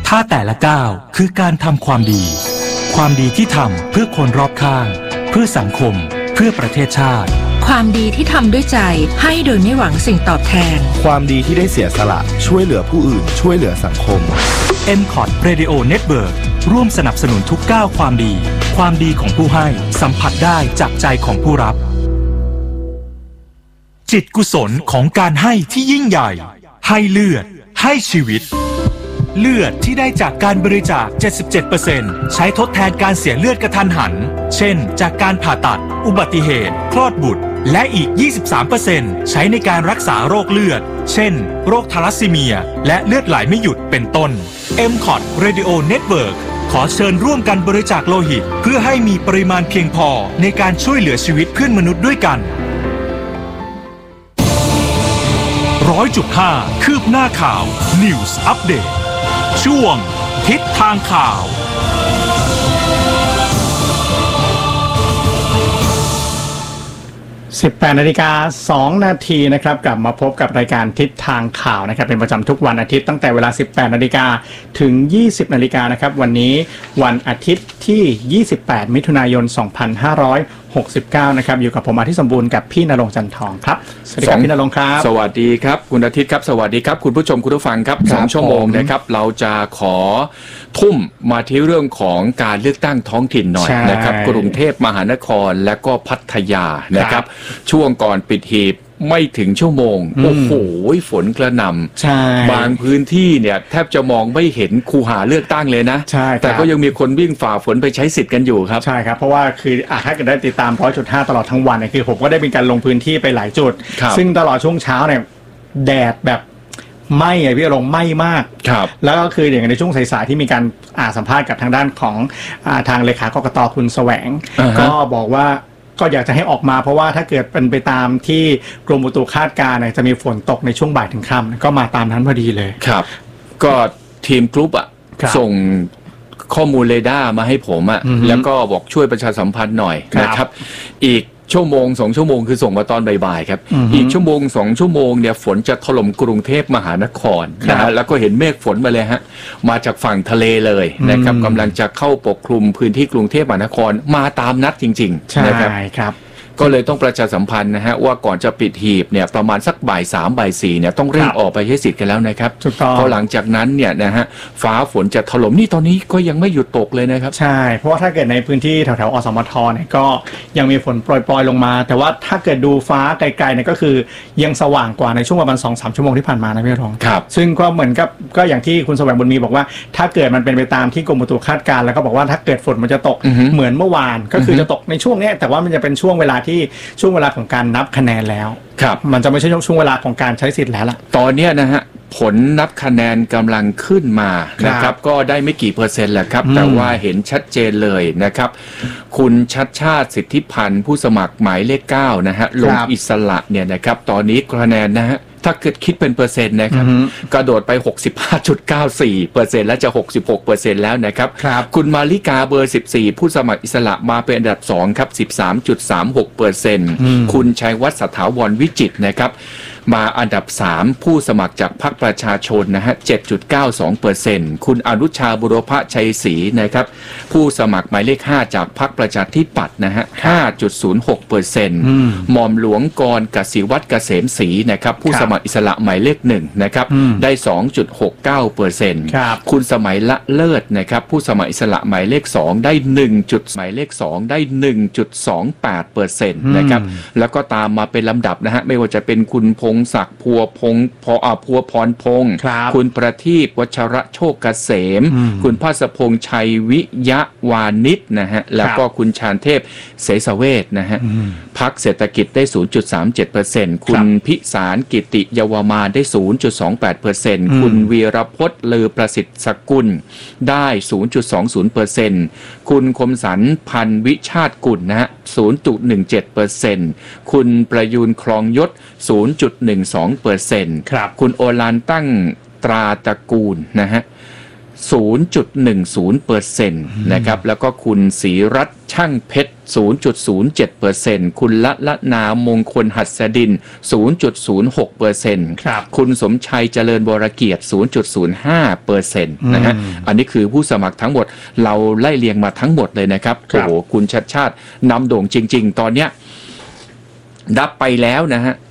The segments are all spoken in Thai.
ถ้าแต่ละก้าวคือการทำความดีความดีที่ทำเพื่อคนรอบข้างเพื่อสังคมเพื่อประเทศชาติความดีที่ทำด้วยใจให้โดยไม่หวังสิ่งตอบแทนความดีที่ได้เสียสละช่วยเหลือผู้อื่นช่วยเหลือสังคม MCOT Radio Network ร่วมสนับสนุนทุกก้าวความดีความดีของผู้ให้สัมผัสได้จากใจของผู้รับจิตกุศลของการให้ที่ยิ่งใหญ่ให้เลือดให้ชีวิตเลือดที่ได้จากการบริจาค 77% ใช้ทดแทนการเสียเลือดกระทันหันเช่นจากการผ่าตัดอุบัติเหตุคลอดบุตรและอีก 23% ใช้ในการรักษาโรคเลือดเช่นโรคทาลัสซีเมียและเลือดไหลไม่หยุดเป็นต้น MCOT Radio Network ขอเชิญร่วมกันบริจาคโลหิตเพื่อให้มีปริมาณเพียงพอในการช่วยเหลือชีวิตเพื่อนมนุษย์ด้วยกัน100.5 คืบหน้าข่าว News Update ช่วงทิศทางข่าว 18:02 น.นะครับกลับมาพบกับรายการทิศทางข่าวนะครับเป็นประจำทุกวันอาทิตย์ตั้งแต่เวลา 18:00 น.ถึง 20:00 น.นะครับวันนี้วันอาทิตย์ที่ 28 มิถุนายน 2569 นะครับอยู่กับผมอาทิตย์สมบูรณ์กับพี่ณรงค์จันทองครับสวัสดีครับพี่ณรงค์ครับสวัสดีครับคุณอาทิตย์ครับสวัสดีครับคุณผู้ชมคุณผู้ฟังครับ2 ชั่วโมงนะครับเราจะขอทุ่มมาที่เรื่องของการเลือกตั้งท้องถิ่นหน่อยนะครับกรุงเทพมหานครและก็พัทยานะครับช่วงก่อนปิดหีบไม่ถึงชั่วโมงโอ้โหฝนกระหน่ำบางพื้นที่เนี่ยแทบจะมองไม่เห็นคูหาเลือกตั้งเลยนะแต่ก็ยังมีคนวิ่งฝ่าฝนไปใช้สิทธิ์กันอยู่ครับใช่ครับเพราะว่าคือถ้าเกิดได้ติดตาม 100.5 ตลอดทั้งวันเนี่ยคือผมก็ได้เป็นการลงพื้นที่ไปหลายจุดซึ่งตลอดช่วงเช้าเนี่ยแดดแบบไหม้พี่ลงไหม้มากแล้วก็คืออย่างในช่วงสายๆที่มีการสัมภาษณ์กับทางด้านของทางเลขากกต.คุณแสวงก็บอกว่าก็อยากจะให้ออกมาเพราะว่าถ้าเกิดเป็นไปตามที่กรมอุตุคาดการณ์จะมีฝนตกในช่วงบ่ายถึงค่ำก็มาตามนั้นพอดีเลยครับก็ทีมกรุ๊ปส่งข้อมูลเรดาร์มาให้ผมแล้วก็บอกช่วยประชาสัมพันธ์หน่อยนะครับอีกชั่วโมง2 ชั่วโมงคือส่งมาตอนบ่ายๆครับอีกชั่วโมง2 ชั่วโมงเนี่ยฝนจะถล่มกรุงเทพมหานครนะฮะแล้วก็เห็นเมฆฝนมาเลยฮะมาจากฝั่งทะเลเลยนะครับกำลังจะเข้าปกคลุมพื้นที่กรุงเทพมหานครมาตามนัดจริงๆนะครับก็เลยต้องประชาสัมพันธ์นะฮะว่าก่อนจะปิดหีบเนี่ยประมาณสักบ่าย 3 บ่าย 4เนี่ยต้องเร่งออกไปใช้สิทธิ์กันแล้วนะครับเพราะหลังจากนั้นเนี่ยนะฮะฟ้าฝนจะถล่มนี่ตอนนี้ก็ยังไม่หยุดตกเลยนะครับใช่เพราะว่าถ้าเกิดในพื้นที่แถวๆอสมทเนี่ยก็ยังมีฝนโปรยๆลงมาแต่ว่าถ้าเกิดดูฟ้าไกลๆเนี่ยก็คือยังสว่างกว่าในช่วงประมาณ 2-3 ชั่วโมงที่ผ่านมานะพี่ทองซึ่งก็เหมือนกับก็อย่างที่คุณแสวงบุญมีบอกว่าถ้าเกิดมันเป็นไปตามที่กรมอุตุคาดการณ์แล้วก็บอกว่าถ้าเกิดฝนมันจะตกเหมือนเมื่อวานก็คือจะตกในช่วงนี้แต่ว่ามันจะเป็นช่วงเวลาของการนับคะแนนแล้วมันจะไม่ใช่ช่วงเวลาของการใช้สิทธิ์แล้วล่ะตอนนี้นะฮะผลนับคะแนนกำลังขึ้นมานะครับก็ได้ไม่กี่เปอร์เซ็นต์แหละครับแต่ว่าเห็นชัดเจนเลยนะครับคุณชัดชาติสิทธิพันธ์ผู้สมัครหมายเลข9นะฮะลงอิสระเนี่ยนะครับตอนนี้คะแนนนะฮะถ้าเกิดคิดเป็นเปอร์เซ็นต์นะครับกระโดดไป 65.94% และจะ 66% แล้วนะครับคุณมาริกาเบอร์14ผู้สมัครอิสระมาเป็นอันดับ2ครับ 13.36% คุณชัยวัฒน์สถาวรวิจิตรนะครับมาอันดับ3ผู้สมัครจากพรรคประชาชนนะฮะ 7.92% คุณอนุชาบุรพชัยศรีนะครับผู้สมัครหมายเลข5จากพรรคประชาธิปัตย์นะฮะ 5.06% หม่อมหลวงกรกสิวัฒน์เกษมศรีนะครับผู้สมัครอิสระหมายเลข1นะครับได้ 2.69% คุณสมัยละเลิศนะครับผู้สมัครอิสระหมายเลข2ได้หมายเลข2ได้ 1.28% นะครับแล้วก็ตามมาเป็นลำดับนะฮะไม่ว่าจะเป็นคุณพงศักดิ์พัวพรพงศ์คุณประทีปวัชระโชคเกษมคุณภาสพงษ์ชัยวิยะวานิชนะฮะแล้วก็คุณชาญเทพเสสเวชนะฮะพรรคเศรษฐกิจได้ 0.37% คุณพิสารกิติเยาวมาได้ 0.28% คุณวีรพจน์ลือประสิทธิ์สกุลได้ 0.20% คุณคมสันต์พันวิชาติกุลนะฮะ 0.17% คุณประยูนครองยศ 0.12% คุณโอฬารตั้งตราตระกูลนะฮะ 0.10% นะครับแล้วก็คุณศรีรัตน์ช่างเพชร 0.07% คุณละนามงคลหัสดิน 0.06% ครับคุณสมชัยเจริญวรเกียรติ 0.05% นะฮะอันนี้คือผู้สมัครทั้งหมดเราไล่เรียงมาทั้งหมดเลยนะครับโอ้โหคุณชัดชาตินำโด่งจริงๆตอนเนี้ยนับไปแล้วนะฮะ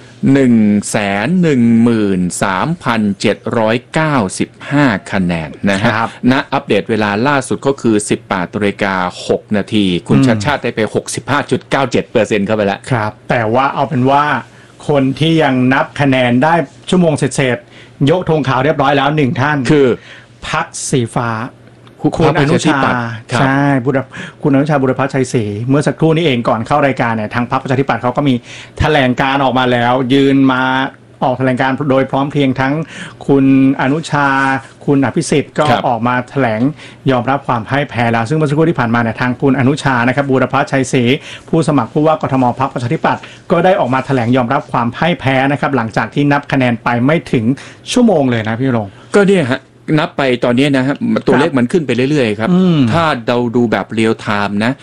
113,795 คะแนนนะฮะณอัปเดตเวลาล่าสุดก็คือ 18:06 นาทีคุณชัดชาติได้ไป 65.97% เข้าไปแล้วครับแต่ว่าเอาเป็นว่าคนที่ยังนับคะแนนได้ชั่วโมงเศษๆยกธงขาวเรียบร้อยแล้ว1ท่านคือพรรคสีฟ้าคุณอนุชาใช่คุณอนุชาบุรพัชชัยศรีเมื่อสักครู่นี้เองก่อนเข้ารายการเนี่ยทางพรรคประชาธิปัตย์เขาก็มีแถลงการออกมาแล้วยืนมาออกแถลงการโดยพร้อมเพรียงทั้งคุณอนุชาคุณอภิสิทธิ์ก็ออกมาแถลงยอมรับความพ่ายแพ้แล้วซึ่งเมื่อสักครู่ที่ผ่านมาเนี่ยทางคุณอนุชานะครับบุรพัชชัยศรีผู้สมัครผู้ว่ากทมพรรคประชาธิปัตย์ก็ได้ออกมาแถลงยอมรับความพ่ายแพ้นะครับหลังจากที่นับคะแนนไปไม่ถึงชั่วโมงเลยนะพี่รงก็เนี่ยฮะนับไปตอนนี้นะฮะตัวเลขมันขึ้นไปเรื่อยๆครับถ้าเราดูแบบเรียลไทม์นะ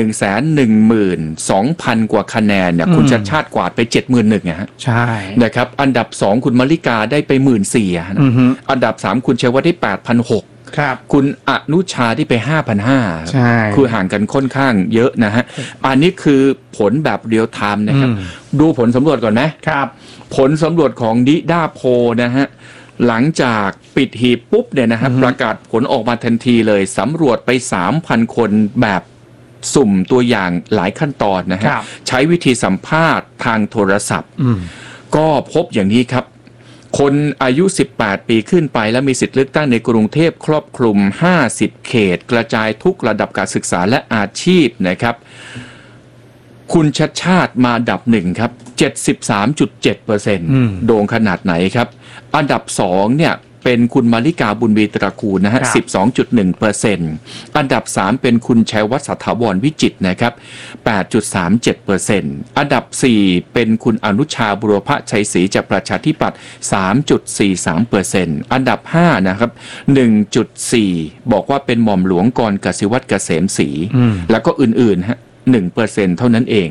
112,000 กว่าคะแนนเนี่ยคุณชัดชาติกวาดไป 71,000 นะฮะใช่นะครับอันดับ2คุณมลิกาได้ไป 14,000 อันดับ3คุณชัยวัฒน์ได้ 8,600 ครับคุณอนุชาได้ไป 5,500 ใช่คือห่างกันค่อนข้างเยอะนะฮะอันนี้คือผลแบบเรียลไทม์นะครับดูผลสำรวจก่อนนะครับผลสำรวจของดิด้าโพนะฮะหลังจากปิดหีบปุ๊บเนี่ยนะครับประกาศผลออกมาทันทีเลยสำรวจไป 3,000 คนแบบสุ่มตัวอย่างหลายขั้นตอนนะฮะใช้วิธีสัมภาษณ์ทางโทรศัพท์ก็พบอย่างนี้ครับคนอายุ18ปีขึ้นไปและมีสิทธิ์เลือกตั้งในกรุงเทพครอบคลุม50เขตกระจายทุกระดับการศึกษาและอาชีพนะครับคุณชัดชาติมาอันดับ1ครับ 73.7% โด่งขนาดไหนครับอันดับ2เนี่ยเป็นคุณมาริกาบุญวีตระกูลนะฮะ 12.1% อันดับ3เป็นคุณชัยวัฒน์สัทธาวรวิจิตรนะครับ 8.37% อันดับ4เป็นคุณอนุชาบุรพชัยศรีจากประชาธิปัตย์ 3.43% อันดับ5นะครับ 1.4 บอกว่าเป็นหม่อมหลวงกรกสิวัฒน์เกษมศรีแล้วก็อื่นๆฮะ1% เท่านั้นเอง